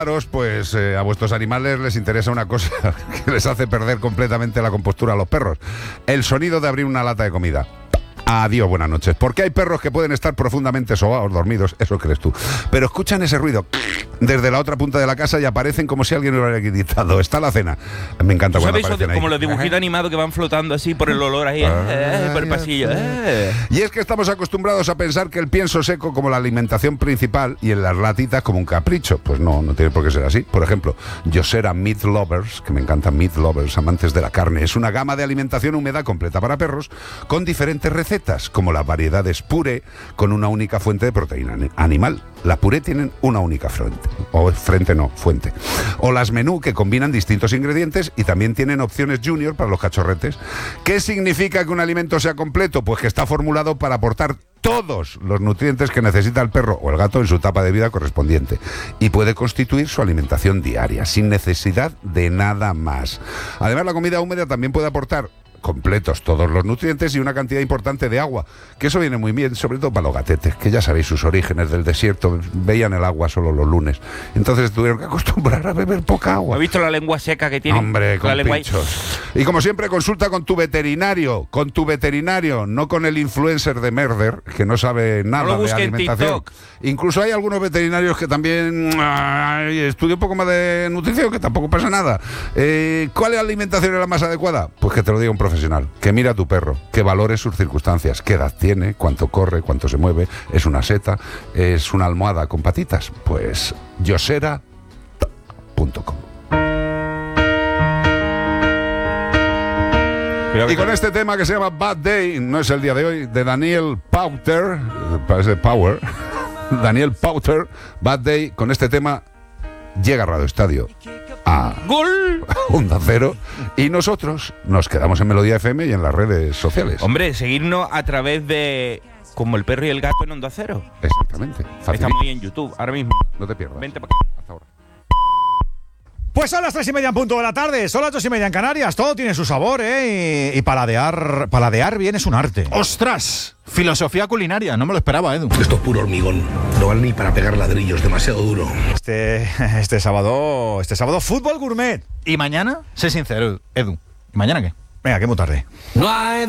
Pues a vuestros animales les interesa una cosa que les hace perder completamente la compostura a los perros: el sonido de abrir una lata de comida. Adiós, buenas noches. Porque hay perros que pueden estar profundamente sobados, dormidos, eso crees tú, pero escuchan ese ruido desde la otra punta de la casa y aparecen como si alguien lo hubiera gritado. Está la cena. Me encanta cuando aparecen ahí. Como los dibujitos animados que van flotando así por el olor ahí, por el pasillo. Y es que estamos acostumbrados a pensar que el pienso seco como la alimentación principal y en las latitas como un capricho. Pues no tiene por qué ser así. Por ejemplo, Yosera Meat Lovers, que me encantan Meat Lovers, amantes de la carne, es una gama de alimentación húmeda completa para perros con diferentes recetas, como las variedades puré con una única fuente de proteína animal. La puré tienen una única fuente, fuente. O las menú, que combinan distintos ingredientes y también tienen opciones junior para los cachorretes. ¿Qué significa que un alimento sea completo? Pues que está formulado para aportar todos los nutrientes que necesita el perro o el gato en su etapa de vida correspondiente y puede constituir su alimentación diaria, sin necesidad de nada más. Además, la comida húmeda también puede aportar completos todos los nutrientes y una cantidad importante de agua, que eso viene muy bien, sobre todo para los gatetes, que ya sabéis sus orígenes del desierto, veían el agua solo los lunes, entonces tuvieron que acostumbrar a beber poca agua. ¿Has visto la lengua seca que tiene? Hombre, con la pinchos. Y como siempre, consulta con tu veterinario, no con el influencer de Merder, que no sabe nada de alimentación. Incluso hay algunos veterinarios que también estudian un poco más de nutrición, que tampoco pasa nada. ¿Cuál alimentación es la más adecuada? Pues que te lo diga un profesional, que mira a tu perro, que valore sus circunstancias, qué edad tiene, cuánto corre, cuánto se mueve, es una seta, es una almohada con patitas. Pues yosera.com. Y con este tema que se llama Bad Day, no es el día de hoy, de Daniel Powter, parece Power, Daniel Powter, Bad Day, con este tema llega Radio Estadio a ¡Gol! Onda Cero y nosotros nos quedamos en Melodía FM y en las redes sociales. Hombre, seguirnos a través de Como el Perro y el Gato en Onda Cero. Exactamente. Estamos ahí en YouTube ahora mismo. No te pierdas. Vente para acá. Hasta ahora. Pues son las 3:30 en punto de la tarde, son las 2:30 en Canarias, todo tiene su sabor, ¿eh? Y paladear bien es un arte. ¡Ostras! Filosofía culinaria, no me lo esperaba, Edu. Esto es puro hormigón, no vale ni para pegar ladrillos, demasiado duro. Este sábado, fútbol gourmet. ¿Y mañana? Sé sincero, Edu. ¿Y mañana qué? Venga, que muy tarde. No hay